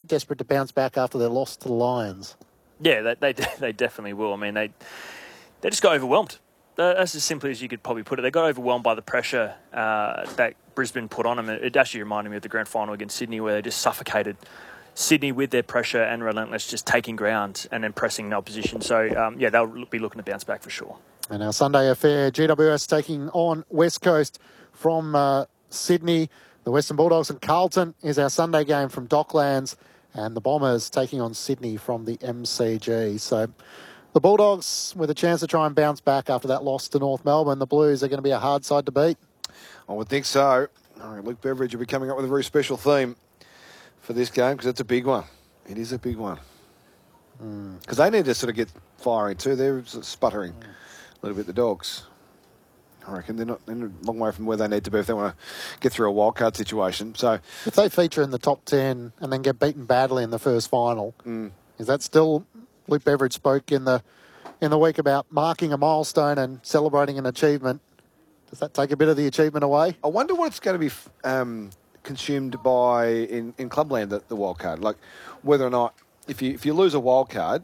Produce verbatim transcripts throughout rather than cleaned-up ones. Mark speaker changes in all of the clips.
Speaker 1: desperate to bounce back after their loss to the Lions.
Speaker 2: Yeah, they they, they definitely will. I mean, they they just got overwhelmed. That's as simply as you could probably put it. They got overwhelmed by the pressure uh, that Brisbane put on them. It actually reminded me of the grand final against Sydney, where they just suffocated Sydney with their pressure and relentless, just taking ground and then pressing the opposition. So, um, yeah, they'll be looking to bounce back for sure.
Speaker 1: And our Sunday affair, G W S taking on West Coast from uh, Sydney. The Western Bulldogs and Carlton is our Sunday game from Docklands, and the Bombers taking on Sydney from the M C G. So the Bulldogs with a chance to try and bounce back after that loss to North Melbourne. The Blues are going to be a hard side to beat.
Speaker 3: I would think so. Luke Beveridge will be coming up with a very special theme for this game because it's a big one. It is a big one. Because mm. they need to sort of get firing too. They're sort of sputtering mm. a little bit, the Dogs. I reckon they're not they're a long way from where they need to be if they want to get through a wildcard situation. So
Speaker 1: if they feature in the top ten and then get beaten badly in the first final,
Speaker 3: mm.
Speaker 1: is that still... Luke Beveridge spoke in the in the week about marking a milestone and celebrating an achievement. Does that take a bit of the achievement away?
Speaker 3: I wonder what it's going to be um, consumed by in, in Clubland, the, the wild card. Like whether or not, if you if you lose a wild card,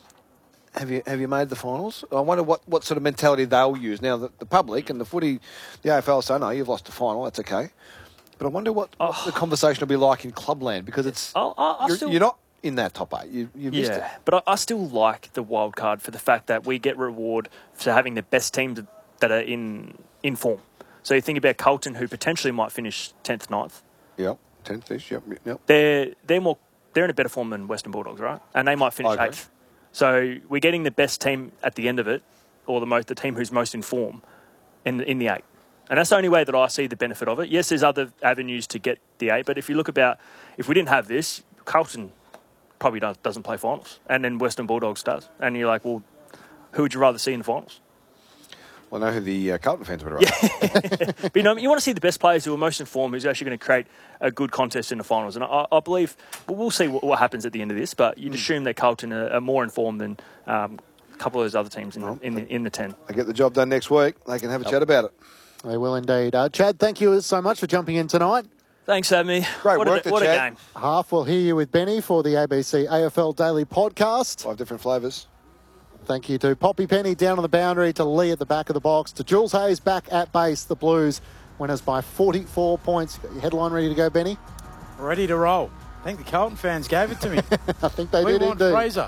Speaker 3: have you have you made the finals? I wonder what, what sort of mentality they'll use. Now, the, the public and the footy, the A F L say, no, you've lost the final, that's okay. But I wonder what, oh. what the conversation will be like in Clubland because it's
Speaker 2: oh, I, I
Speaker 3: you're,
Speaker 2: still...
Speaker 3: you're not in that top eight. You, you missed
Speaker 2: yeah,
Speaker 3: it.
Speaker 2: but I, I still like the wild card for the fact that we get reward for having the best teams that are in in form. So you think about Carlton, who potentially might finish tenth, ninth.
Speaker 3: Yep, tenth fish. Yep, yep.
Speaker 2: They're they're more they're in a better form than Western Bulldogs, right? And they might finish eighth. So we're getting the best team at the end of it, or the most the team who's most in form, in in the eight. And that's the only way that I see the benefit of it. Yes, there's other avenues to get the eight, but if you look about if we didn't have this, Carlton probably does, doesn't play finals, and then Western Bulldogs does. And you're like, well, who would you rather see in the finals?
Speaker 3: Well, I know who the uh, Carlton fans would rather.
Speaker 2: Yeah. But you know, you want to see the best players who are most informed, who's actually going to create a good contest in the finals. And I, I believe, well, we'll see what, what happens at the end of this, but you'd mm. assume that Carlton are, are more informed than um, a couple of those other teams in, well, in, the, in the ten.
Speaker 3: They get the job done next week. They can have a yep. chat about it.
Speaker 1: They will indeed. Uh, Chad, thank you so much for jumping in tonight.
Speaker 2: Thanks, Amy.
Speaker 3: Great
Speaker 2: what
Speaker 3: work,
Speaker 2: a, what
Speaker 3: Chad.
Speaker 2: a game.
Speaker 1: Half will hear you with Benny for the A B C A F L Daily Podcast.
Speaker 3: Five different flavours.
Speaker 1: Thank you to Poppy Penny down on the boundary, to Lee at the back of the box, to Jules Hayes back at base. The Blues winners by forty-four points. Got your headline ready to go, Benny?
Speaker 4: Ready to roll. I think the Carlton fans gave it to me.
Speaker 1: I think they
Speaker 4: we
Speaker 1: did
Speaker 4: want
Speaker 1: indeed.
Speaker 4: Fraser.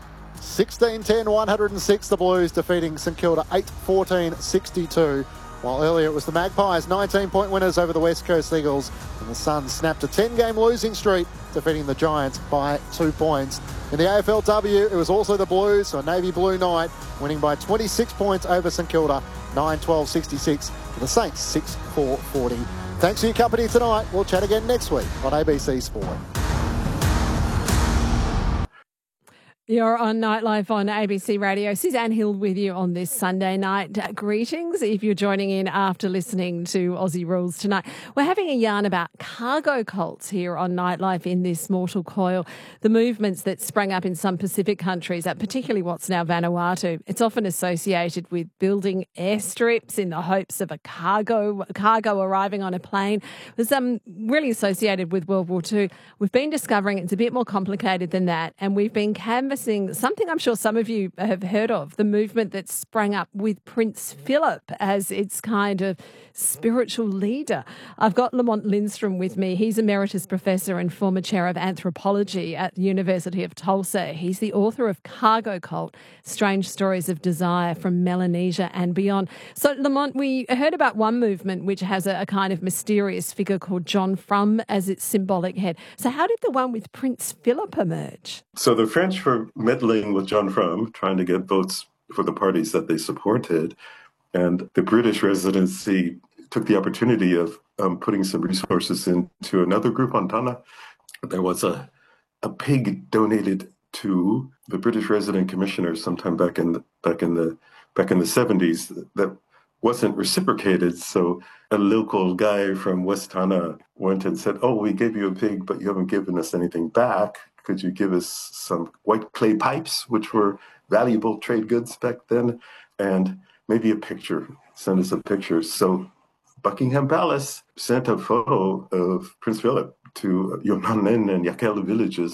Speaker 1: sixteen ten, one oh six, the Blues defeating St Kilda eight fourteen sixty-two. While earlier it was the Magpies, nineteen-point winners over the West Coast Eagles. And the Suns snapped a ten-game losing streak, defeating the Giants by two points. In the A F L W, it was also the Blues, so a navy blue night, winning by twenty-six points over St Kilda, nine twelve sixty-six, for the Saints, six four forty. Thanks for your company tonight. We'll chat again next week on A B C Sport.
Speaker 5: You're on Nightlife on A B C Radio. Suzanne Hill with you on this Sunday night. Uh, greetings if you're joining in after listening to Aussie Rules tonight. We're having a yarn about cargo cults here on Nightlife in this mortal coil. The movements that sprang up in some Pacific countries, uh, particularly what's now Vanuatu. It's often associated with building airstrips in the hopes of a cargo cargo arriving on a plane. It was um, really associated with World War Two. We've been discovering it's a bit more complicated than that, and we've been canvassing something I'm sure some of you have heard of, the movement that sprang up with Prince Philip as its kind of spiritual leader. I've got Lamont Lindstrom with me. He's Emeritus Professor and former Chair of Anthropology at the University of Tulsa. He's the author of Cargo Cult, Strange Stories of Desire from Melanesia and Beyond. So, Lamont, we heard about one movement which has a, a kind of mysterious figure called John Frum as its symbolic head. So how did the one with Prince Philip emerge?
Speaker 6: So the French were meddling with John Frum, trying to get votes for the parties that they supported. And the British residency took the opportunity of um, putting some resources into another group on Tana. There was a, a pig donated to the British resident commissioner sometime back in the, back in the back in the seventies that wasn't reciprocated. So a local guy from West Tana went and said, "Oh, we gave you a pig, but you haven't given us anything back. Could you give us some white clay pipes, which were valuable trade goods back then, and maybe a picture? Send us a picture." So Buckingham Palace sent a photo of Prince Philip to Yonanen and Yakela villages